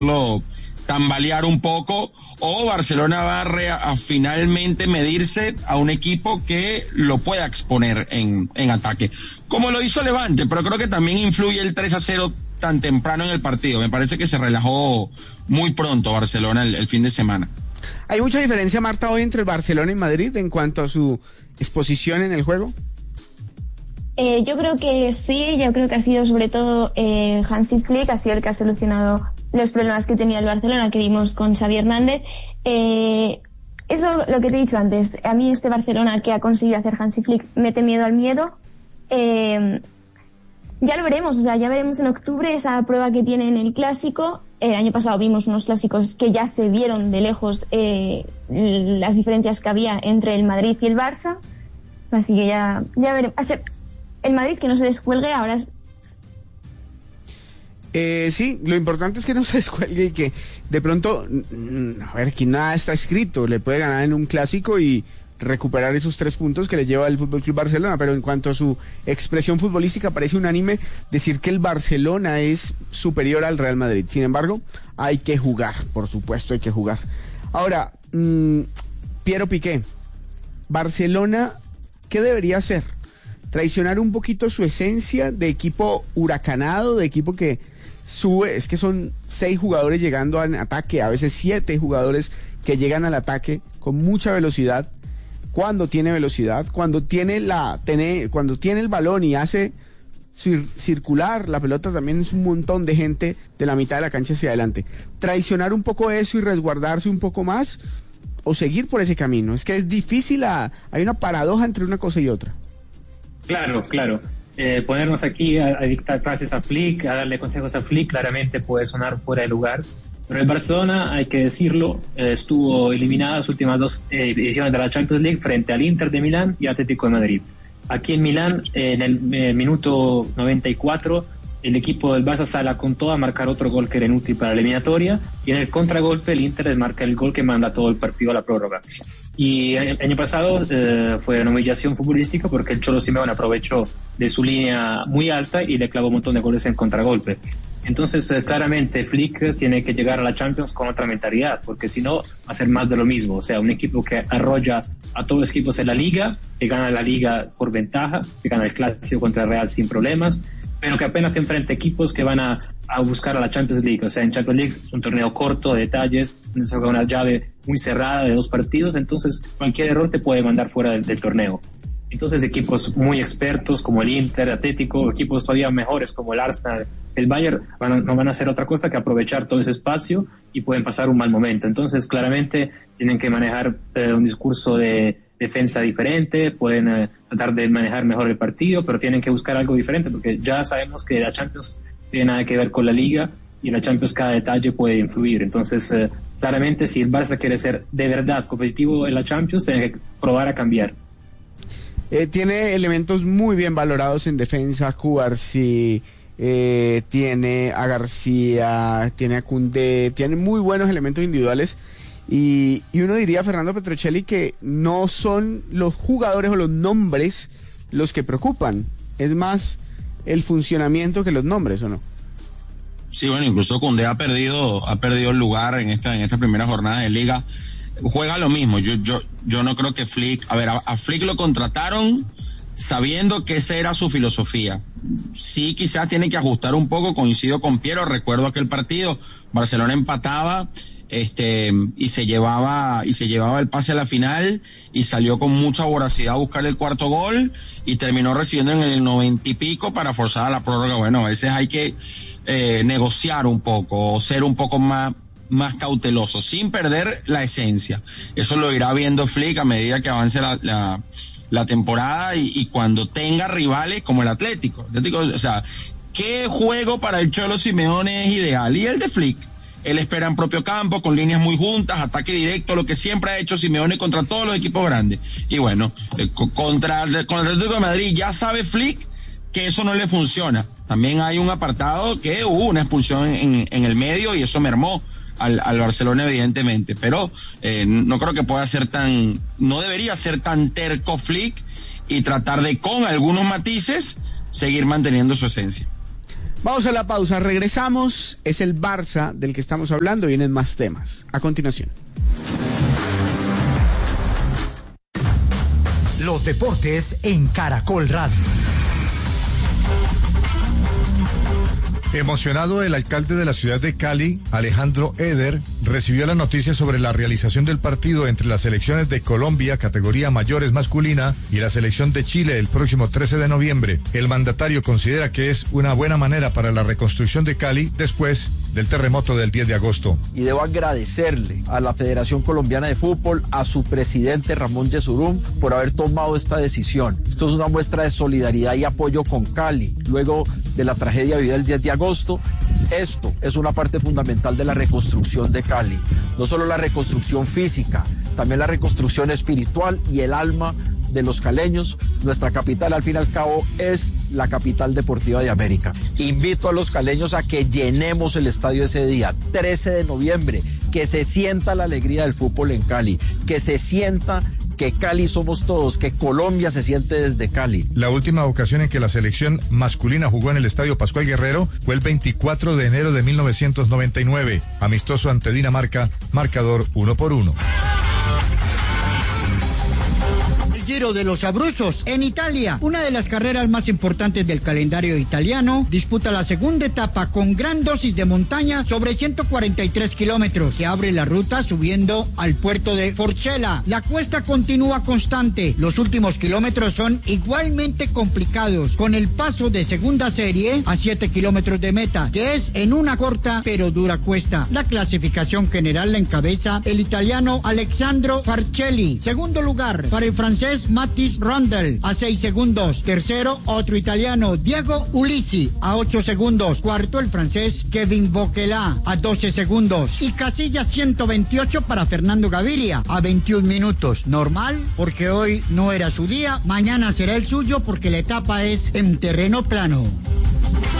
hacerlo tambalear un poco, o Barcelona va a finalmente medirse a un equipo que lo pueda exponer en ataque, como lo hizo Levante, pero creo que también influye el 3-0 tan temprano en el partido. Me parece que se relajó muy pronto Barcelona el fin de semana. ¿Hay mucha diferencia, Marta, hoy entre el Barcelona y Madrid en cuanto a su exposición en el juego? Yo creo que sí, yo creo que ha sido sobre todo Hansi Flick, ha sido el que ha solucionado los problemas que tenía el Barcelona, que vimos con Xavi Hernández. Es lo que te he dicho antes, a mí este Barcelona que ha conseguido hacer Hansi Flick mete miedo al miedo. Ya lo veremos, o sea, ya veremos en octubre esa prueba que tiene en el Clásico. El año pasado vimos unos clásicos que ya se vieron de lejos las diferencias que había entre el Madrid y el Barça, así que ya veremos. El Madrid que no se descuelgue ahora es... Sí, lo importante es que no se descuelgue y que de pronto, a ver, aquí nada está escrito, le puede ganar en un clásico y recuperar esos 3 puntos que le lleva el FC Barcelona, pero en cuanto a su expresión futbolística parece unánime decir que el Barcelona es superior al Real Madrid. Sin embargo, hay que jugar, por supuesto hay que jugar. Ahora, Piero Piqué, Barcelona, ¿qué debería hacer? Traicionar un poquito su esencia de equipo huracanado, de equipo que sube, es que son 6 jugadores llegando al ataque, a veces 7 jugadores que llegan al ataque con mucha velocidad. Cuando tiene velocidad, cuando tiene el balón y hace circular la pelota, también es un montón de gente de la mitad de la cancha hacia adelante. Traicionar un poco eso y resguardarse un poco más, o seguir por ese camino. Es que es difícil, hay una paradoja entre una cosa y otra. Claro. Ponernos aquí a dictar frases a Flick, a darle consejos a Flick, claramente puede sonar fuera de lugar. Pero el Barcelona, hay que decirlo, estuvo eliminado las últimas 2 ediciones de la Champions League frente al Inter de Milán y Atlético de Madrid. Aquí en Milán, en el minuto 94, el equipo del Barça sale con todo a marcar otro gol que era inútil para la eliminatoria, y en el contragolpe el Inter marca el gol que manda todo el partido a la prórroga. Y el año pasado fue una humillación futbolística porque el Cholo Simeone aprovechó de su línea muy alta y le clavó un montón de goles en contragolpe. Entonces, claramente Flick tiene que llegar a la Champions con otra mentalidad, porque si no va a ser más de lo mismo. O sea, un equipo que arrolla a todos los equipos en la Liga, que gana la Liga por ventaja, que gana el Clásico contra el Real sin problemas, pero que apenas se enfrenta equipos que van a buscar a la Champions League. O sea, en Champions League es un torneo corto, de detalles, una llave muy cerrada de 2 partidos, entonces cualquier error te puede mandar fuera del torneo. Entonces equipos muy expertos como el Inter, Atlético, equipos todavía mejores como el Arsenal, el Bayern, no van a hacer otra cosa que aprovechar todo ese espacio y pueden pasar un mal momento. Entonces claramente tienen que manejar un discurso de defensa diferente, pueden tratar de manejar mejor el partido, pero tienen que buscar algo diferente porque ya sabemos que la Champions tiene nada que ver con la Liga y en la Champions cada detalle puede influir. Entonces claramente si el Barça quiere ser de verdad competitivo en la Champions, tiene que probar a cambiar. Tiene elementos muy bien valorados en defensa, Cubarsí, tiene a García, tiene a Koundé, tiene muy buenos elementos individuales y uno diría, Fernando Petrocelli, que no son los jugadores o los nombres los que preocupan, es más el funcionamiento que los nombres, ¿o no? Sí, bueno, incluso Koundé ha perdido el lugar en esta primera jornada de Liga. Juega lo mismo, yo no creo que Flick, a Flick lo contrataron sabiendo que esa era su filosofía. Sí, quizás tiene que ajustar un poco, coincido con Piero, recuerdo aquel partido, Barcelona empataba, y se llevaba el pase a la final y salió con mucha voracidad a buscar el 4º gol y terminó recibiendo en el 90 y pico para forzar a la prórroga. Bueno, a veces hay que negociar un poco, o ser un poco más cauteloso, sin perder la esencia. Eso lo irá viendo Flick a medida que avance la temporada y cuando tenga rivales como el Atlético. O sea, ¿qué juego para el Cholo Simeone es ideal? Y el de Flick, él espera en propio campo, con líneas muy juntas, ataque directo, lo que siempre ha hecho Simeone contra todos los equipos grandes. Y bueno, con el Atlético de Madrid ya sabe Flick que eso no le funciona. También hay un apartado que hubo una expulsión en el medio y eso mermó al Barcelona evidentemente, pero no creo que no debería ser tan terco Flick y tratar de, con algunos matices, seguir manteniendo su esencia. Vamos a la pausa, regresamos. Es el Barça del que estamos hablando, vienen más temas. A continuación. Los deportes en Caracol Radio. Emocionado, el alcalde de la ciudad de Cali, Alejandro Eder, recibió la noticia sobre la realización del partido entre las selecciones de Colombia, categoría mayores masculina, y la selección de Chile el próximo 13 de noviembre. El mandatario considera que es una buena manera para la reconstrucción de Cali después del terremoto del 10 de agosto. Y debo agradecerle a la Federación Colombiana de Fútbol, a su presidente Ramón Yesurún, por haber tomado esta decisión. Esto es una muestra de solidaridad y apoyo con Cali. Luego de la tragedia vivida el 10 de agosto, esto es una parte fundamental de la reconstrucción de Cali. No solo la reconstrucción física, también la reconstrucción espiritual y el alma de los caleños. Nuestra capital, al fin y al cabo, es la capital deportiva de América. Invito a los caleños a que llenemos el estadio ese día, 13 de noviembre, que se sienta la alegría del fútbol en Cali, que se sienta que Cali somos todos, que Colombia se siente desde Cali. La última ocasión en que la selección masculina jugó en el Estadio Pascual Guerrero fue el 24 de enero de 1999. Amistoso ante Dinamarca, marcador 1-1. Giro de los Abruzos en Italia, una de las carreras más importantes del calendario italiano, disputa la segunda etapa con gran dosis de montaña sobre 143 kilómetros, que abre la ruta subiendo al puerto de Forcella. La cuesta continúa constante, los últimos kilómetros son igualmente complicados, con el paso de segunda serie a 7 kilómetros de meta, que es en una corta pero dura cuesta. La clasificación general la encabeza el italiano Alessandro Farcelli, segundo lugar para el francés Mathis Randall a 6 segundos. Tercero, otro italiano, Diego Ulissi, a 8 segundos. Cuarto, el francés Kevin Bocquelin, a 12 segundos. Y casilla 128 para Fernando Gaviria, a 21 minutos. Normal, porque hoy no era su día, mañana será el suyo porque la etapa es en terreno plano.